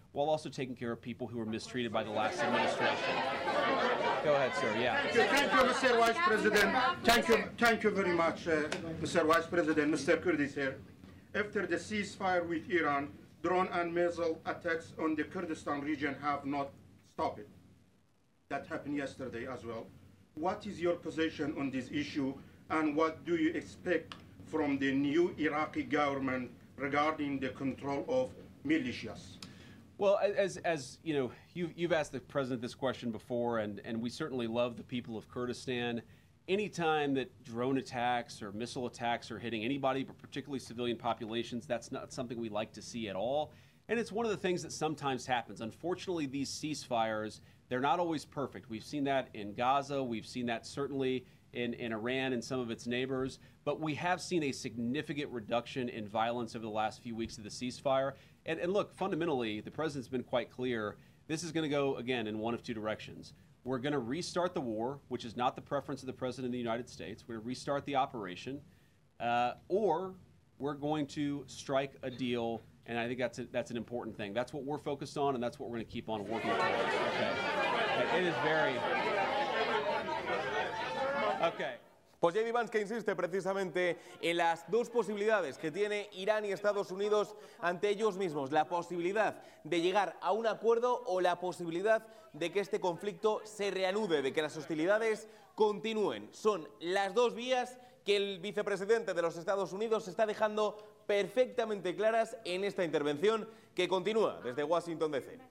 while also taking care of people who were mistreated by the last administration. Go ahead, sir. Yeah. Thank you, Mr. Vice President. Thank you very much, Mr. Vice President. Mr. Kurdi here. After the ceasefire with Iran, drone and missile attacks on the Kurdistan region have not stopped. That happened yesterday as well. What is your position on this issue, and what do you expect from the new Iraqi government regarding the control of militias? Well, as you know, you've asked the president this question before, and we certainly love the people of Kurdistan. Anytime that drone attacks or missile attacks are hitting anybody, but particularly civilian populations, that's not something we like to see at all. And it's one of the things that sometimes happens. Unfortunately, these ceasefires, they're not always perfect. We've seen that in Gaza. We've seen that certainly in Iran and some of its neighbors. But we have seen a significant reduction in violence over the last few weeks of the ceasefire. And look, fundamentally, the president's been quite clear. This is going to go, again, in one of two directions. We're going to restart the war, which is not the preference of the president of the United States. We're going to restart the operation, or we're going to strike a deal, and I think that's an important thing. That's what we're focused on, and that's what we're going to keep on working towards. Okay. It is very... Okay. Pues J.D. Vance, que insiste precisamente en las dos posibilidades que tiene Irán y Estados Unidos ante ellos mismos. La posibilidad de llegar a un acuerdo o la posibilidad de que este conflicto se reanude, de que las hostilidades continúen. Son las dos vías que el vicepresidente de los Estados Unidos está dejando perfectamente claras en esta intervención que continúa desde Washington, D.C.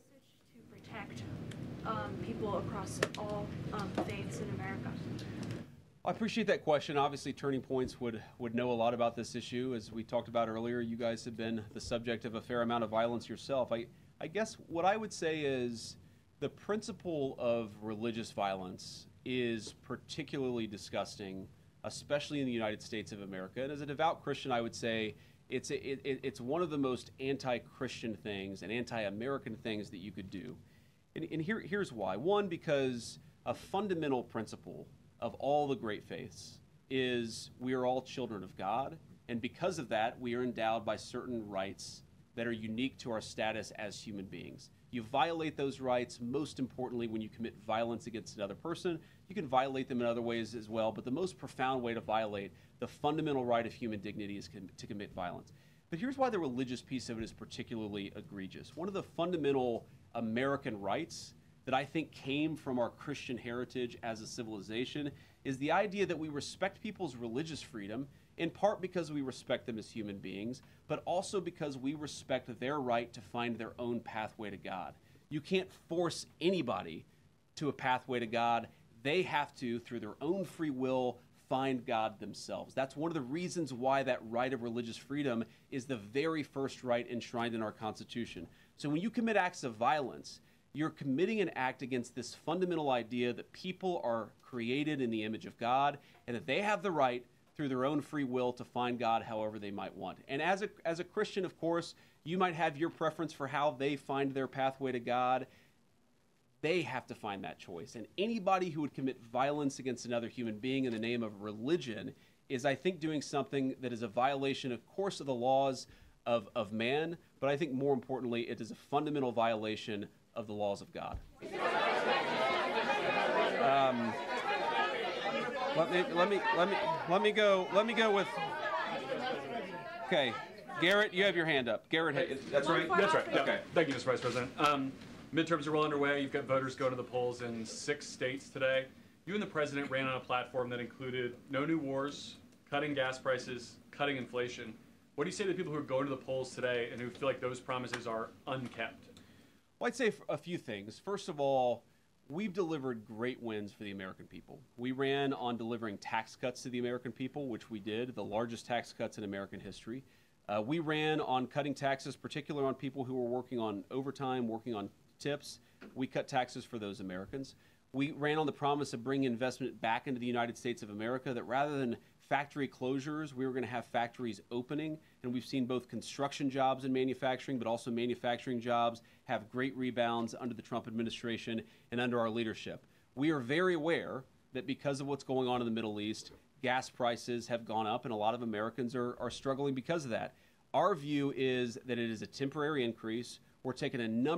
I appreciate that question. Obviously, Turning Points would know a lot about this issue. As we talked about earlier, you guys have been the subject of a fair amount of violence yourself. I guess what I would say is the principle of religious violence is particularly disgusting, especially in the United States of America. And as a devout Christian, I would say it's one of the most anti-Christian things and anti-American things that you could do. And here's why. One, because a fundamental principle of all the great faiths is we are all children of God, and because of that, we are endowed by certain rights that are unique to our status as human beings. You violate those rights, most importantly, when you commit violence against another person. You can violate them in other ways as well, but the most profound way to violate the fundamental right of human dignity is to commit violence. But here's why the religious piece of it is particularly egregious. One of the fundamental American rights that I think came from our Christian heritage as a civilization is the idea that we respect people's religious freedom, in part because we respect them as human beings, but also because we respect their right to find their own pathway to God. You can't force anybody to a pathway to God. They have to, through their own free will, find God themselves. That's one of the reasons why that right of religious freedom is the very first right enshrined in our Constitution. So when you commit acts of violence, you're committing an act against this fundamental idea that people are created in the image of God and that they have the right through their own free will to find God however they might want. And as a Christian, of course, you might have your preference for how they find their pathway to God. They have to find that choice. And anybody who would commit violence against another human being in the name of religion is, I think, doing something that is a violation, of course, of the laws of man, but I think more importantly, it is a fundamental violation of the laws of God. Let me go with. Okay, Garrett, you have your hand up. Garrett, that's right. That's right. Yeah. Okay. Thank you, Mr. Vice President. Midterms are well underway. You've got voters going to the polls in 6 states today. You and the president ran on a platform that included no new wars, cutting gas prices, cutting inflation. What do you say to the people who are going to the polls today and who feel like those promises are unkept? Well, I'd say a few things. First of all, we've delivered great wins for the American people. We ran on delivering tax cuts to the American people, which we did, the largest tax cuts in American history. We ran on cutting taxes, particularly on people who were working on overtime, working on tips. We cut taxes for those Americans. We ran on the promise of bringing investment back into the United States of America, that rather than factory closures, we were going to have factories opening, and we've seen both construction jobs and manufacturing, but also manufacturing jobs have great rebounds under the Trump administration and under our leadership. We are very aware that because of what's going on in the Middle East, gas prices have gone up, and a lot of Americans are struggling because of that. Our view is that it is a temporary increase. We're taking a number